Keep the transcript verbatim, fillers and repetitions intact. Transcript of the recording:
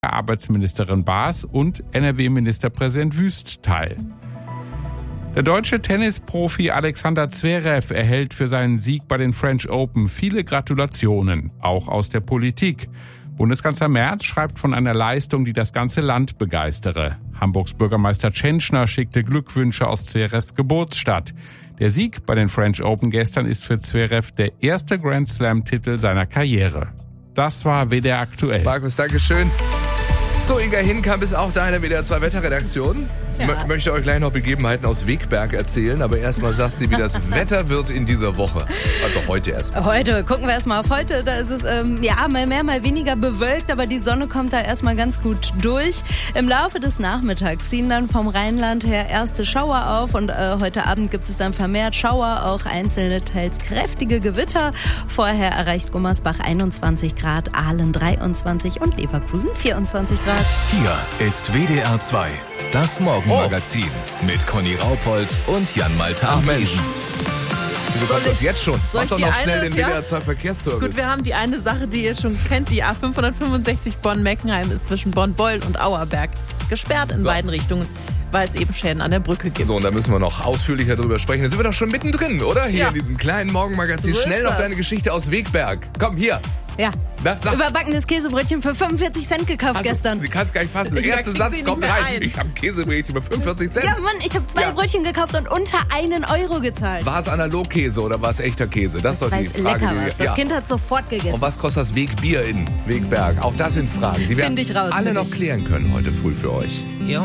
Arbeitsministerin Baas und N R W-Ministerpräsident Wüst teil. Der deutsche Tennisprofi Alexander Zverev erhält für seinen Sieg bei den French Open viele Gratulationen, auch aus der Politik. Bundeskanzler Merz schreibt von einer Leistung, die das ganze Land begeistere. Hamburgs Bürgermeister Tschentschner schickte Glückwünsche aus Zverevs Geburtsstadt. Der Sieg bei den French Open gestern ist für Zverev der erste Grand Slam-Titel seiner Karriere. Das war W D R aktuell. Markus, Dankeschön. So, Inga Hinkamp ist auch da in der W D R zwei Wetterredaktion. Ich ja. m- möchte euch gleich noch Begebenheiten aus Wegberg erzählen, aber erstmal sagt sie, wie das Wetter wird in dieser Woche. Also heute erstmal. Heute, gucken wir erstmal auf heute. Da ist es ähm, ja mal mehr, mal weniger bewölkt, aber die Sonne kommt da erstmal ganz gut durch. Im Laufe des Nachmittags ziehen dann vom Rheinland her erste Schauer auf und äh, heute Abend gibt es dann vermehrt Schauer, auch einzelne teils kräftige Gewitter. Vorher erreicht Gummersbach einundzwanzig Grad, Aalen dreiundzwanzig und Leverkusen vierundzwanzig Grad. Hier ist W D R zwei, das Morgenmagazin oh. mit Conny Raupold und Jan Maltan. Mensch. Wieso kommt das jetzt schon? Mach doch noch eine, schnell den ja? W D R zwei Verkehrsservice. Gut, wir haben die eine Sache, die ihr schon kennt. Die A fünfhundertfünfundsechzig Bonn-Meckenheim ist zwischen Bonn-Beulen und Auerberg gesperrt in so. beiden Richtungen, weil es eben Schäden an der Brücke gibt. So, und da müssen wir noch ausführlicher drüber sprechen. Da sind wir doch schon mittendrin, oder? Hier ja. in diesem kleinen Morgenmagazin. So Schnell noch das. deine Geschichte aus Wegberg. Komm, hier. Ja. Na, sag. Überbackenes Käsebrötchen für fünfundvierzig Cent gekauft Also, gestern. Sie kann es gar nicht fassen. Der Da erste kriegt Satz sie kommt nicht mehr rein. ein. Ich habe Käsebrötchen für fünfundvierzig Cent. Ja, Mann, ich habe zwei Ja. Brötchen gekauft und unter einen Euro gezahlt. War es Analogkäse oder war es echter Käse? Das, Das ist doch war die Frage. lecker die was. wir- Das Kind hat sofort gegessen. Und was kostet das Wegbier in Wegberg? Auch das sind Fragen, die wir Find ich raus, alle find noch ich. klären können heute früh für euch.